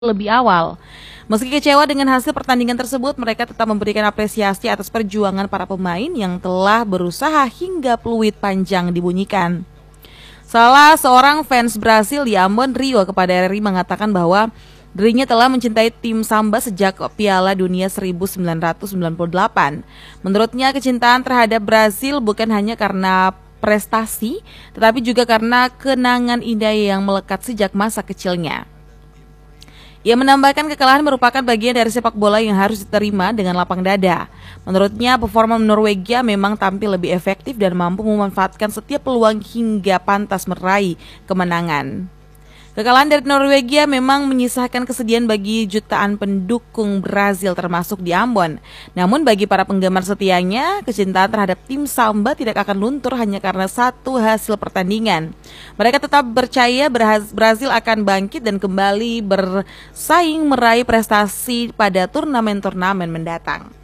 lebih awal. Meski kecewa dengan hasil pertandingan tersebut, mereka tetap memberikan apresiasi atas perjuangan para pemain yang telah berusaha hingga peluit panjang dibunyikan. Salah seorang fans Brasil di Ambon, Rio, kepada RRI mengatakan bahwa dirinya telah mencintai tim Samba sejak Piala Dunia 1998. Menurutnya, kecintaan terhadap Brasil bukan hanya karena prestasi, tetapi juga karena kenangan indah yang melekat sejak masa kecilnya. Ia menambahkan kekalahan merupakan bagian dari sepak bola yang harus diterima dengan lapang dada. Menurutnya, performa Norwegia memang tampil lebih efektif dan mampu memanfaatkan setiap peluang hingga pantas meraih kemenangan. Kekalahan dari Norwegia memang menyisakan kesedihan bagi jutaan pendukung Brazil termasuk di Ambon. Namun bagi para penggemar setianya, kecintaan terhadap tim Samba tidak akan luntur hanya karena satu hasil pertandingan. Mereka tetap percaya Brazil akan bangkit dan kembali bersaing meraih prestasi pada turnamen-turnamen mendatang.